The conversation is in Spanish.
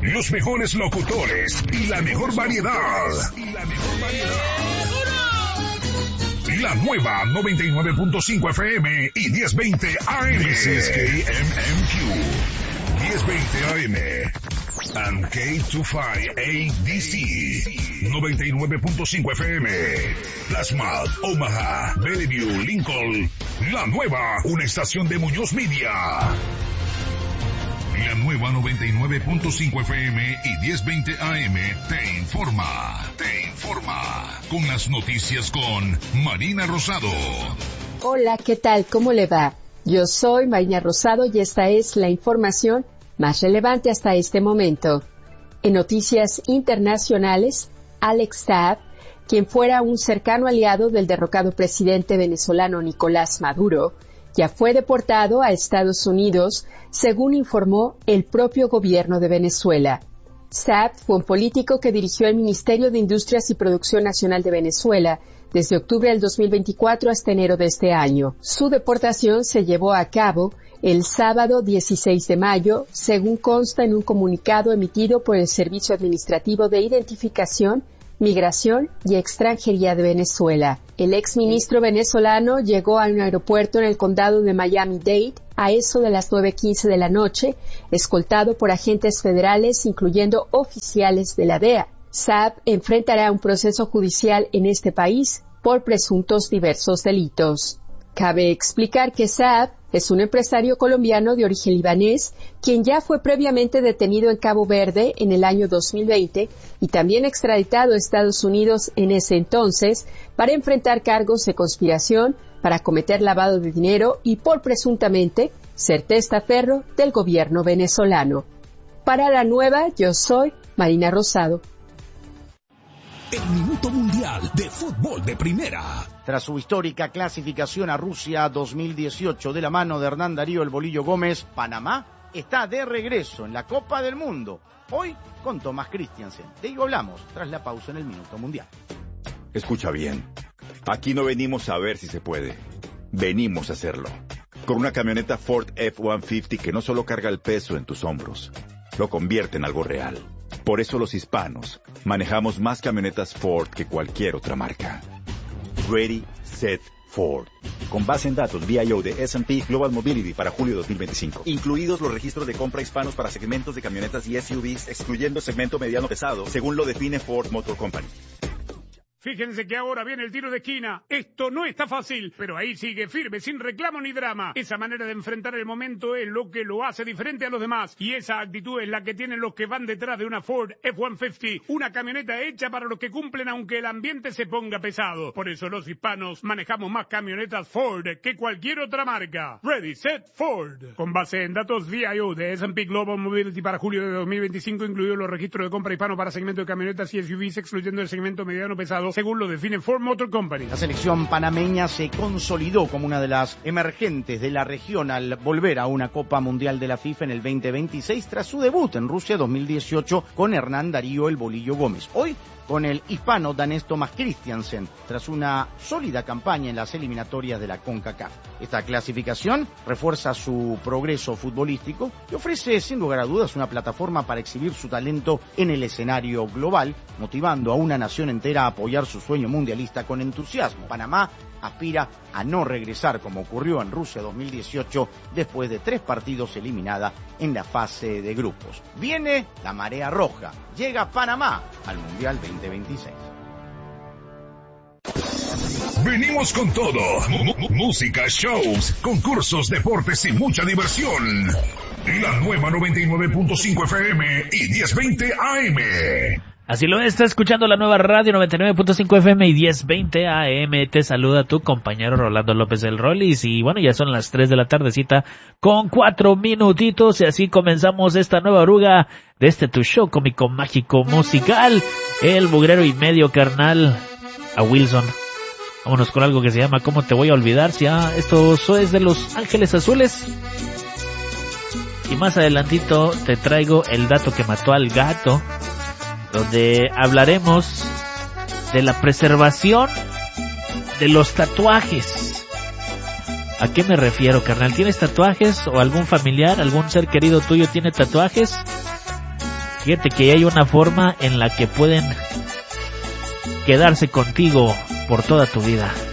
los mejores locutores y la mejor variedad. La nueva 99.5 FM y 1020 AM. This is KMMQ. 1020 AM. And K25ADC. 99.5 FM. Plasma, Omaha, Bellevue, Lincoln. La nueva, una estación de Muñoz Media. La nueva 99.5 FM y 1020 AM te informa. Con las noticias con Marina Rosado. Hola, ¿qué tal? ¿Cómo le va? Yo soy Marina Rosado y esta es la información más relevante hasta este momento. En noticias internacionales, Alex Saab, quien fuera un cercano aliado del derrocado presidente venezolano Nicolás Maduro, ya fue deportado a Estados Unidos, según informó el propio gobierno de Venezuela. Saab fue un político que dirigió el Ministerio de Industrias y Producción Nacional de Venezuela desde octubre del 2024 hasta enero de este año. Su deportación se llevó a cabo el sábado 16 de mayo, según consta en un comunicado emitido por el Servicio Administrativo de Identificación, Migración y Extranjería de Venezuela. El exministro venezolano llegó a un aeropuerto en el condado de Miami-Dade a eso de las 9:15 de la noche, escoltado por agentes federales, incluyendo oficiales de la DEA. Saab enfrentará un proceso judicial en este país por presuntos diversos delitos. Cabe explicar que Saab es un empresario colombiano de origen libanés, quien ya fue previamente detenido en Cabo Verde en el año 2020 y también extraditado a Estados Unidos en ese entonces para enfrentar cargos de conspiración para cometer lavado de dinero y por presuntamente ser testaferro del gobierno venezolano. Para la nueva, yo soy Marina Rosado. El Minuto Mundial de Fútbol de Primera. Tras su histórica clasificación a Rusia 2018 de la mano de Hernán Darío El Bolillo Gómez, Panamá está de regreso en la Copa del Mundo. Hoy con Tomás Christiansen. De ello hablamos tras la pausa en el Minuto Mundial. Escucha bien. Aquí no venimos a ver si se puede. Venimos a hacerlo. Con una camioneta Ford F-150 que no solo carga el peso en tus hombros, lo convierte en algo real. Por eso los hispanos manejamos más camionetas Ford que cualquier otra marca. Ready, Set, Ford. Con base en datos VIO de S&P Global Mobility para julio 2025. Incluidos los registros de compra hispanos para segmentos de camionetas y SUVs, excluyendo el segmento mediano pesado, según lo define Ford Motor Company. Fíjense que ahora viene el tiro de esquina. Esto no está fácil, pero ahí sigue firme, sin reclamo ni drama. Esa manera de enfrentar el momento es lo que lo hace diferente a los demás. Y esa actitud es la que tienen los que van detrás de una Ford F-150. Una camioneta hecha para los que cumplen aunque el ambiente se ponga pesado. Por eso los hispanos manejamos más camionetas Ford que cualquier otra marca. Ready, Set, Ford. Con base en datos VIO de S&P Global Mobility para julio de 2025, incluidos los registros de compra hispano para segmento de camionetas y SUVs, excluyendo el segmento mediano pesado, según lo define Ford Motor Company. La selección panameña se consolidó como una de las emergentes de la región al volver a una Copa Mundial de la FIFA en el 2026 tras su debut en Rusia 2018 con Hernán Darío El Bolillo Gómez. Hoy con el hispano danés Tomás Christiansen, tras una sólida campaña en las eliminatorias de la CONCACAF. Esta clasificación refuerza su progreso futbolístico y ofrece, sin lugar a dudas, una plataforma para exhibir su talento en el escenario global, motivando a una nación entera a apoyar su sueño mundialista con entusiasmo. Panamá aspira a no regresar como ocurrió en Rusia 2018 después de 3 partidos eliminada en la fase de grupos. Viene la marea roja, llega Panamá al Mundial 2026. Venimos con todo. Música, shows, concursos, deportes y mucha diversión. La nueva 99.5 FM y 1020 AM. Así lo está escuchando la nueva radio 99.5 FM y 1020 AM. Te saluda tu compañero Rolando López del Rollis. Y bueno, ya son las 3 de la tardecita con 4 minutitos. Y así comenzamos esta nueva oruga de este tu show cómico, mágico, musical. El mugrero y medio, carnal, a Wilson. Vámonos con algo que se llama ¿Cómo te voy a olvidar? Si esto es de Los Ángeles Azules. Y más adelantito te traigo el dato que mató al gato, donde hablaremos de la preservación de los tatuajes. ¿A qué me refiero, carnal? ¿Tienes tatuajes o algún familiar, algún ser querido tuyo tiene tatuajes? Fíjate que hay una forma en la que pueden quedarse contigo por toda tu vida.